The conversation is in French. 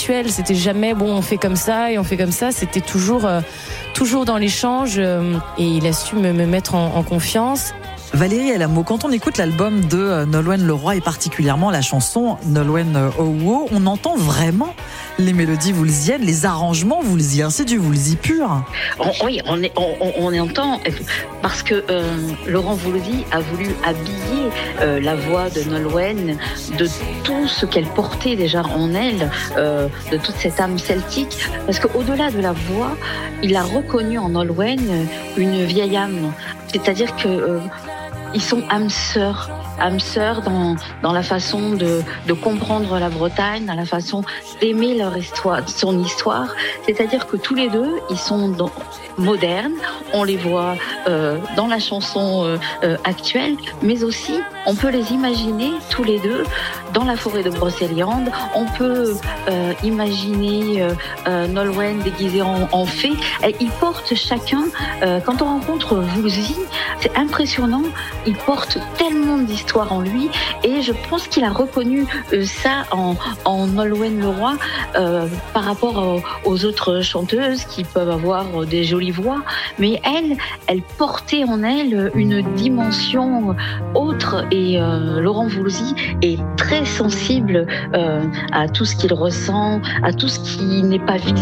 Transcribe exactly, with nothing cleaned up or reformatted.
conflictuel. C'était jamais bon, on fait comme ça et on fait comme ça. C'était toujours, euh, toujours dans l'échange. Euh, et il a su me, me mettre en, en confiance. Valérie Elamo, quand on écoute l'album de Nolwenn Leroy et particulièrement la chanson Nolwenn Owo, on entend vraiment les mélodies woolziennes, les arrangements woolziens, c'est du woolzi pur. On, oui, on, est, on, on entend, parce que euh, Laurent Voulzy a voulu habiller euh, la voix de Nolwenn de tout ce qu'elle portait déjà en elle, euh, de toute cette âme celtique, parce qu'au-delà de la voix, il a reconnu en Nolwenn une vieille âme, c'est-à-dire que euh, ils sont âmes sœurs, âmes sœurs dans, dans la façon de, de comprendre la Bretagne, dans la façon d'aimer leur histoire, son histoire. C'est-à-dire que tous les deux, ils sont dans, modernes, on les voit euh, dans la chanson euh, euh, actuelle, mais aussi on peut les imaginer tous les deux dans la forêt de Brocéliande. On peut euh, imaginer euh, euh, Nolwenn déguisée en, en fée. Et ils portent chacun, euh, quand on rencontre Woolzy, c'est impressionnant, il porte tellement d'histoire en lui, et je pense qu'il a reconnu euh, ça en, en Nolwenn Leroy euh, par rapport aux, aux autres chanteuses qui peuvent avoir des jolies voix, mais elle, elle portait en elle une dimension autre, et euh, Laurent Voulzy est très sensible euh, à tout ce qu'il ressent, à tout ce qui n'est pas visible.